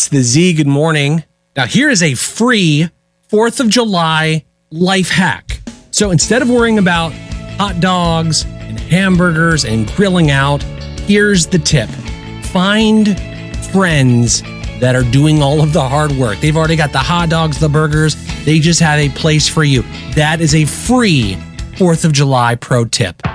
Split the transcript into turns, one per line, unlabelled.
the Z. Good morning. Now, here is a free 4th of July life hack. So instead of worrying about hot dogs and hamburgers and grilling out, here's the tip. Find friends that are doing all of the hard work. They've already got the hot dogs, the burgers. They just have a place for you. That is a free 4th of July pro tip.